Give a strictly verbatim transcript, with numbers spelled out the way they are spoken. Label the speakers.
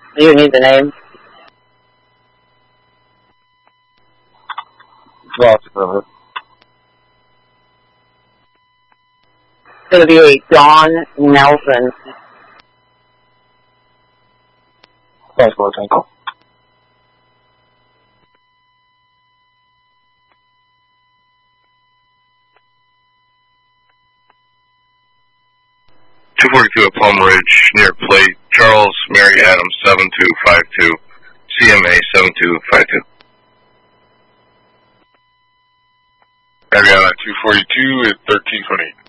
Speaker 1: Do you need the name?
Speaker 2: Lots of it.
Speaker 1: It's going to be Dawn Nelson.
Speaker 2: Thanks for listening.
Speaker 3: two forty-two at Palm Ridge, near plate, Charles Mary Adams, seven two five two, C M A seven two five two.
Speaker 4: Ariana two forty-two at thirteen twenty-eight.